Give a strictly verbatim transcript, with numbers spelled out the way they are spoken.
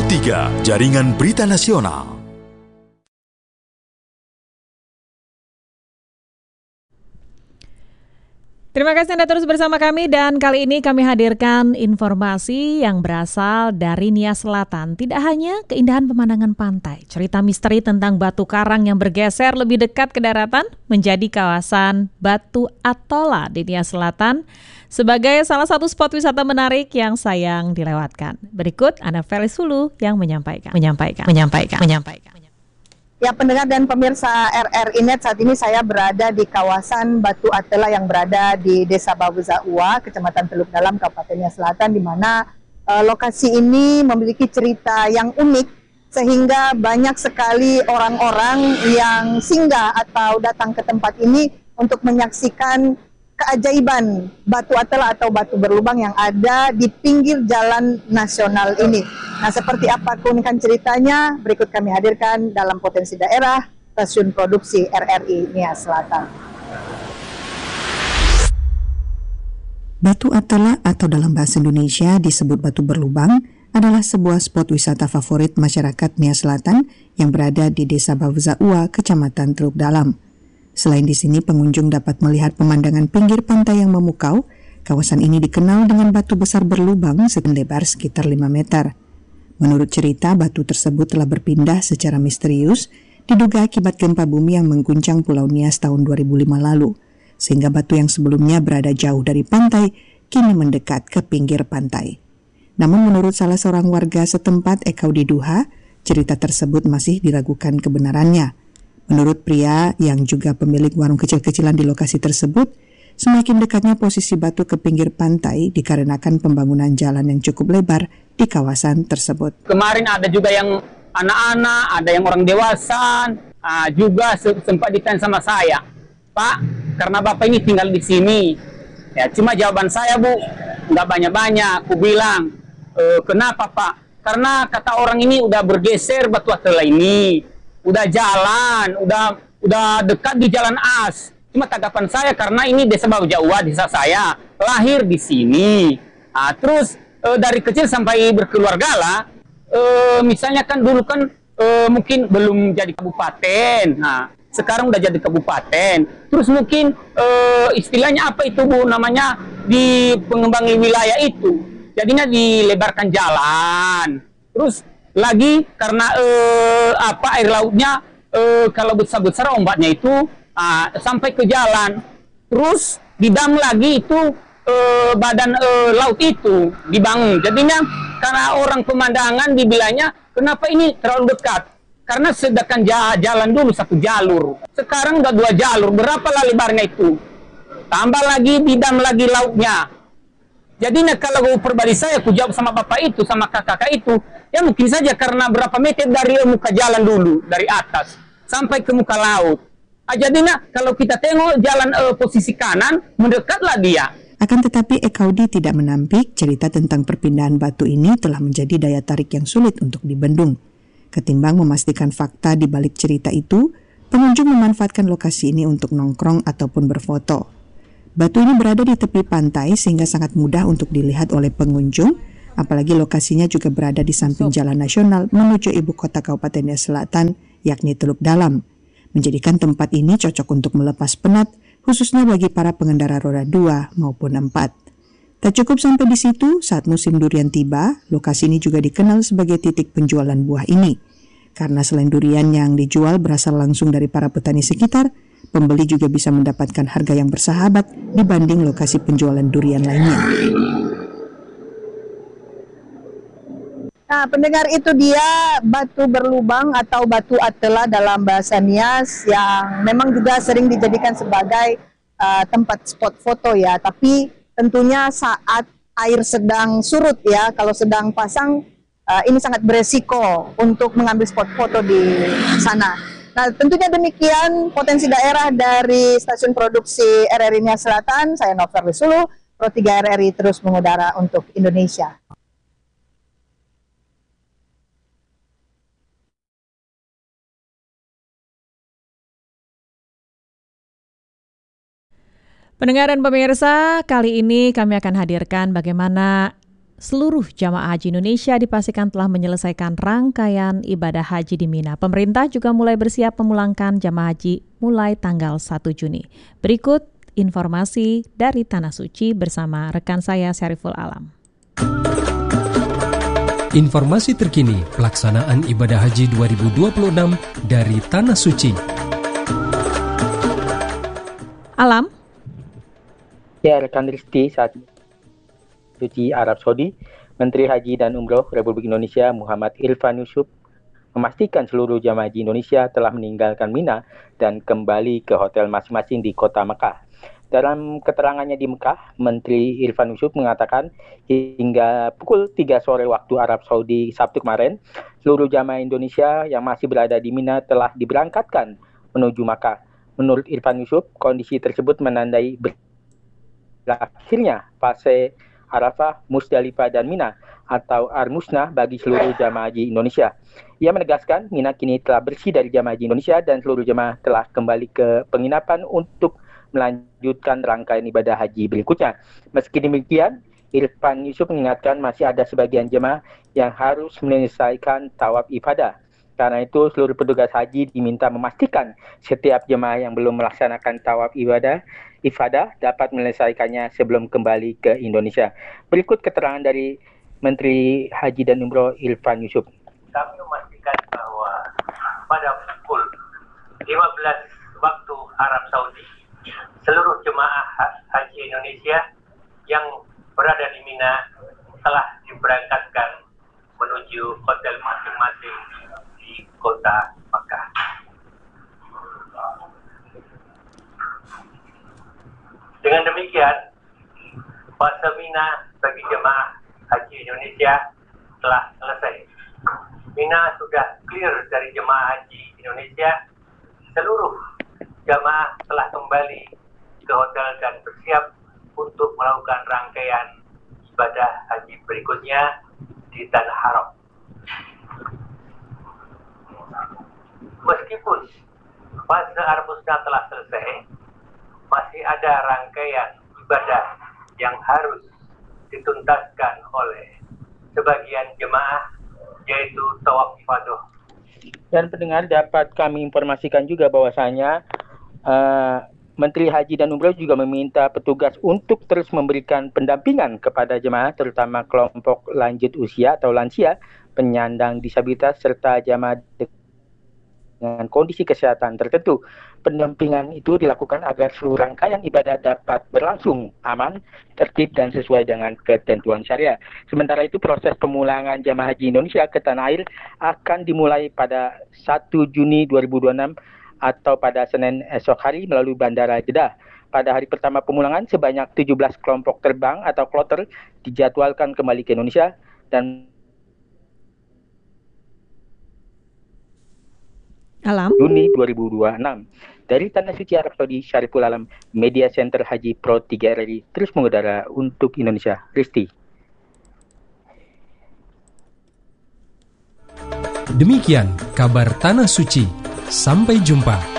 tiga Jaringan Berita Nasional. Terima kasih Anda terus bersama kami, dan kali ini kami hadirkan informasi yang berasal dari Nia Selatan. Tidak hanya keindahan pemandangan pantai, cerita misteri tentang batu karang yang bergeser lebih dekat ke daratan menjadi kawasan Batu Atola di Nia Selatan sebagai salah satu spot wisata menarik yang sayang dilewatkan. Berikut Ana Felis Hulu yang menyampaikan. Menyampaikan. Menyampaikan. Menyampaikan. Ya, pendengar dan pemirsa R R I Net, saat ini saya berada di kawasan Batu Atola yang berada di Desa Babuzaua, Kecamatan Teluk Dalam, Kabupaten Nia Selatan, di mana uh, lokasi ini memiliki cerita yang unik sehingga banyak sekali orang-orang yang singgah atau datang ke tempat ini untuk menyaksikan keajaiban Batu Atola atau batu berlubang yang ada di pinggir jalan nasional ini. Nah, seperti apa keunikan ceritanya? Berikut kami hadirkan dalam Potensi Daerah, Stasiun Produksi R R I Nia Selatan. Batu Atola atau dalam bahasa Indonesia disebut batu berlubang adalah sebuah spot wisata favorit masyarakat Nia Selatan yang berada di Desa Babuzaua, Kecamatan Teluk Dalam. Selain di sini, pengunjung dapat melihat pemandangan pinggir pantai yang memukau. Kawasan ini dikenal dengan batu besar berlubang lebar sekitar lima meter. Menurut cerita, batu tersebut telah berpindah secara misterius, diduga akibat gempa bumi yang mengguncang Pulau Nias tahun dua ribu lima lalu, sehingga batu yang sebelumnya berada jauh dari pantai, kini mendekat ke pinggir pantai. Namun menurut salah seorang warga setempat, Ekaudi Duha, cerita tersebut masih diragukan kebenarannya. Menurut pria yang juga pemilik warung kecil-kecilan di lokasi tersebut, semakin dekatnya posisi batu ke pinggir pantai dikarenakan pembangunan jalan yang cukup lebar di kawasan tersebut. Kemarin ada juga yang anak-anak, ada yang orang dewasa, uh, juga sempat ditanya sama saya, Pak, karena Bapak ini tinggal di sini. Ya, cuma jawaban saya, Bu, nggak banyak-banyak. Aku bilang, e, kenapa Pak? Karena kata orang ini udah bergeser Batu Atola ini. Udah jalan, udah udah dekat di jalan as. Cuma tanggapan saya karena ini Desa Babuzaua, desa saya, lahir di sini. Nah, terus e, dari kecil sampai berkeluarga lah, e, misalnya kan dulu kan e, mungkin belum jadi kabupaten. Nah, sekarang udah jadi kabupaten. Terus mungkin e, istilahnya apa itu Bu namanya di pengembangan wilayah itu. Jadinya dilebarkan jalan. Terus lagi karena eh, apa air lautnya eh, kalau besar-besar ombaknya itu ah, sampai ke jalan, terus di dam lagi itu eh, badan eh, laut itu dibangun. Jadinya karena orang pemandangan dibilangnya kenapa ini terlalu dekat, karena sedangkan jalan dulu satu jalur, sekarang udah dua jalur. Berapa lah lebarnya itu, tambah lagi di dam lagi lautnya. Jadinya kalau pribadi saya, aku jawab sama bapak itu, sama kakak-kakak itu, ya mungkin saja karena berapa meter dari muka jalan dulu, dari atas, sampai ke muka laut. Ah, jadinya kalau kita tengok jalan eh, posisi kanan, mendekatlah dia. Akan tetapi Ekaudi tidak menampik cerita tentang perpindahan batu ini telah menjadi daya tarik yang sulit untuk dibendung. Ketimbang memastikan fakta di balik cerita itu, pengunjung memanfaatkan lokasi ini untuk nongkrong ataupun berfoto. Batu ini berada di tepi pantai sehingga sangat mudah untuk dilihat oleh pengunjung, apalagi lokasinya juga berada di samping jalan nasional menuju ibu kota Kabupaten Nia Selatan, yakni Teluk Dalam. Menjadikan tempat ini cocok untuk melepas penat, khususnya bagi para pengendara roda dua maupun empat. Tak cukup sampai di situ, saat musim durian tiba, lokasi ini juga dikenal sebagai titik penjualan buah ini. Karena selain durian yang dijual berasal langsung dari para petani sekitar, pembeli juga bisa mendapatkan harga yang bersahabat dibanding lokasi penjualan durian lainnya. Nah, pendengar, itu dia batu berlubang atau Batu Atola dalam bahasa Nias yang memang juga sering dijadikan sebagai uh, tempat spot foto ya. Tapi tentunya saat air sedang surut ya, kalau sedang pasang uh, ini sangat beresiko untuk mengambil spot foto di sana. Nah, tentunya demikian Potensi Daerah dari Stasiun Produksi R R I Nia Selatan. Saya Novel Sulu, Pro tiga R R I terus mengudara untuk Indonesia. Pendengar dan pemirsa, kali ini kami akan hadirkan bagaimana seluruh jamaah haji Indonesia dipastikan telah menyelesaikan rangkaian ibadah haji di Mina. Pemerintah juga mulai bersiap memulangkan jamaah haji mulai tanggal satu Juni. Berikut informasi dari Tanah Suci bersama rekan saya Syariful Alam. Informasi terkini pelaksanaan ibadah haji dua ribu dua puluh enam dari Tanah Suci. Alam. Ya, rekan Risti, saat suci Arab Saudi, Menteri Haji dan Umroh Republik Indonesia Muhammad Irfan Yusuf memastikan seluruh jamaah haji Indonesia telah meninggalkan Mina dan kembali ke hotel masing-masing di kota Mekah. Dalam keterangannya di Mekah, Menteri Irfan Yusuf mengatakan hingga pukul tiga sore waktu Arab Saudi Sabtu kemarin, seluruh jamaah Indonesia yang masih berada di Mina telah diberangkatkan menuju Mekah. Menurut Irfan Yusuf, kondisi tersebut menandai berakhirnya fase Arafah, Musdalifah, dan Mina atau Ar-Musnah bagi seluruh jamaah haji Indonesia. Ia menegaskan Mina kini telah bersih dari jamaah haji Indonesia dan seluruh jamaah telah kembali ke penginapan untuk melanjutkan rangkaian ibadah haji berikutnya. Meski demikian, Irfan Yusuf mengingatkan masih ada sebagian jemaah yang harus menyelesaikan tawaf ifadah. Karena itu, seluruh petugas haji diminta memastikan setiap jemaah yang belum melaksanakan tawaf ibadah ifadah dapat menyelesaikannya sebelum kembali ke Indonesia. Berikut keterangan dari Menteri Haji dan Umroh Irfan Yusuf. Kami memastikan bahwa pada pukul lima belas waktu Arab Saudi, seluruh jemaah haji Indonesia yang berada di Mina telah diberangkatkan menuju hotel masing-masing di kota Makkah. Dengan demikian, fase Mina bagi jemaah haji Indonesia telah selesai. Mina sudah clear dari jemaah haji Indonesia. Seluruh jemaah telah kembali ke hotel dan bersiap untuk melakukan rangkaian ibadah haji berikutnya di Tanah Haram. Meskipun fase Ar-Musnah telah selesai, masih ada rangkaian ibadah yang harus dituntaskan oleh sebagian jemaah, yaitu tawaf ifadah. Dan pendengar, dapat kami informasikan juga bahwasanya uh, Menteri Haji dan Umroh juga meminta petugas untuk terus memberikan pendampingan kepada jemaah, terutama kelompok lanjut usia atau lansia, penyandang disabilitas, serta jemaah dengan kondisi kesehatan tertentu. Pendampingan itu dilakukan agar seluruh rangkaian ibadah dapat berlangsung aman, tertib, dan sesuai dengan ketentuan syariah. Sementara itu, proses pemulangan jemaah haji Indonesia ke tanah air akan dimulai pada satu Juni dua ribu dua puluh enam atau pada Senin esok hari melalui Bandara Jeddah. Pada hari pertama pemulangan, sebanyak tujuh belas kelompok terbang atau kloter dijadwalkan kembali ke Indonesia dan Alam. Juni dua ribu dua puluh enam. Dari Tanah Suci Arab Saudi, Syariful Alam, Media Center Haji Pro tiga R I terus mengudara untuk Indonesia. Risti. Demikian kabar Tanah Suci. Sampai jumpa.